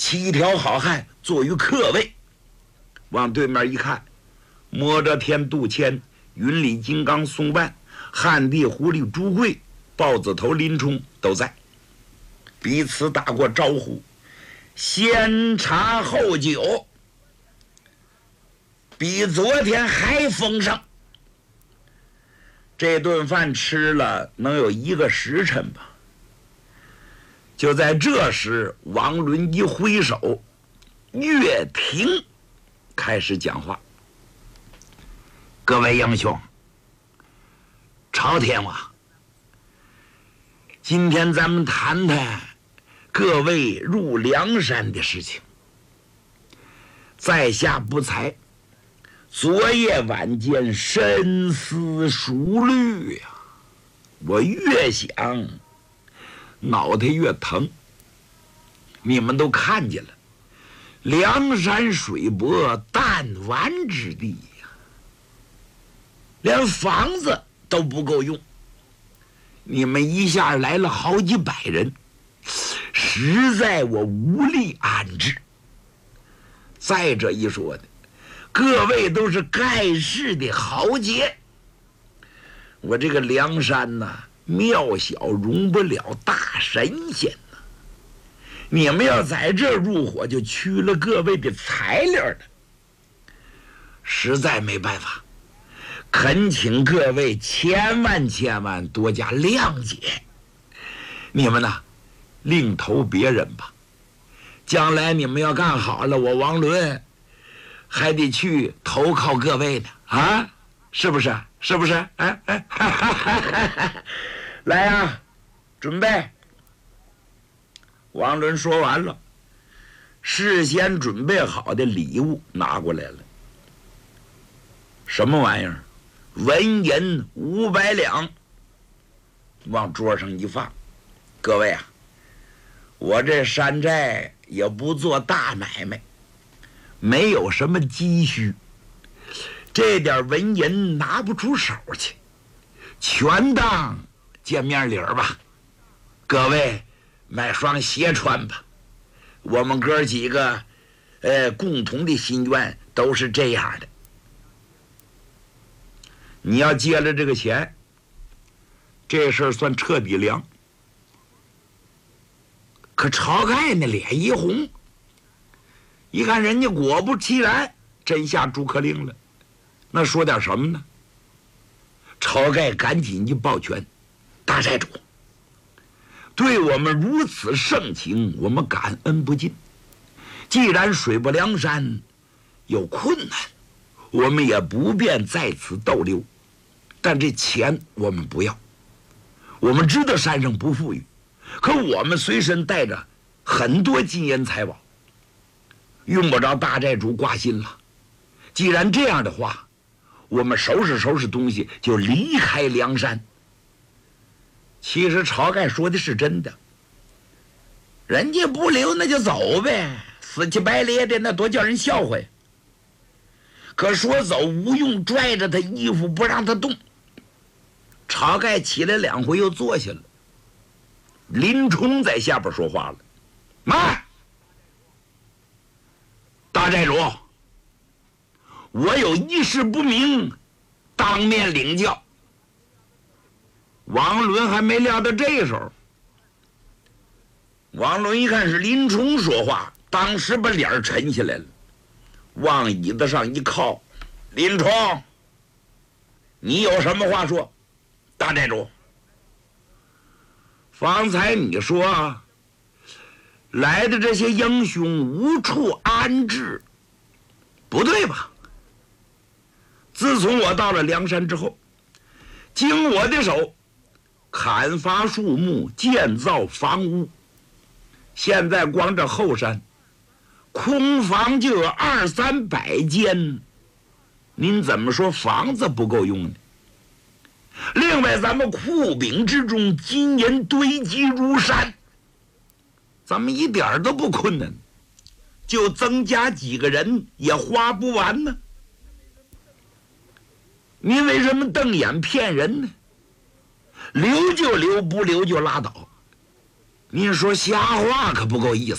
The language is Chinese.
7条好汉坐于客位，往对面一看，魔着天杜迁、云里金刚宋万、汉地狐狸朱贵、豹子头林冲都在，彼此打过招呼，先茶后酒，比昨天还丰盛。这顿饭吃了能有1个时辰吧。就在这时，王伦一挥手，乐亭开始讲话。各位英雄，朝天王，今天咱们谈谈各位入梁山的事情。在下不才，昨夜晚间深思熟虑呀，我越想脑袋越疼。你们都看见了，梁山水泊弹丸之地呀，连房子都不够用。你们一下来了好几百人，实在我无力安置。再者一说的，各位都是盖世的豪杰，我这个梁山呐，庙小容不了大神仙呐。你们要在这入伙，就屈了各位的材料了，实在没办法，恳请各位千万多加谅解。你们呐，另投别人吧。将来你们要干好了，我王伦还得去投靠各位呢啊，是不是？是不是？哎哎，来呀，准备。王伦说完了，事先准备好的礼物拿过来了。什么玩意儿？纹银500两，往桌上一放。各位啊，我这山寨也不做大买卖，没有什么积蓄，这点纹银拿不出手去，全当见面礼儿吧。各位买双鞋穿吧，我们哥几个共同的心愿都是这样的。你要借了这个钱，这事儿算彻底凉。可晁盖那脸一红，一看人家果不其然真下逐客令了，那说点什么呢？晁盖赶紧一抱拳，大寨主，对我们如此盛情，我们感恩不尽。既然水泊梁山有困难，我们也不便在此逗留，但这钱我们不要。我们知道山上不富裕，可我们随身带着很多金银财宝，用不着大寨主挂心了。既然这样的话，我们收拾东西就离开梁山。其实晁盖说的是真的，人家不留那就走呗，死乞白咧的那多叫人笑话呀。可说走吴用拽着他衣服不让他动，晁盖起来2回又坐下了。林冲在下边说话了：“慢，大寨主，我有一事不明，当面领教。”王伦还没料到这时候，王伦一看是林冲说话，当时把脸沉下来了，往椅子上一靠：“林冲，你有什么话说？”大寨主，方才你说来的这些英雄无处安置，不对吧？自从我到了梁山之后，经我的手砍伐树木，建造房屋，现在光这后山空房就有200-300间，您怎么说房子不够用呢？另外咱们库柄之中金银堆积如山，咱们一点都不困难，就增加几个人也花不完呢。您为什么瞪眼骗人呢？留就留，不留就拉倒。您说瞎话可不够意思。